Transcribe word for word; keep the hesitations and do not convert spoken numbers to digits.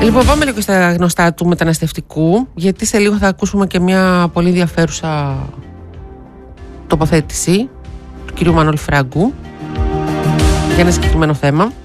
Λοιπόν, πάμε λίγο στα γνωστά του μεταναστευτικού, γιατί σε λίγο θα ακούσουμε και μια πολύ ενδιαφέρουσα τοποθέτηση του κυρίου Μανώλη Φράγκου για ένα συγκεκριμένο θέμα.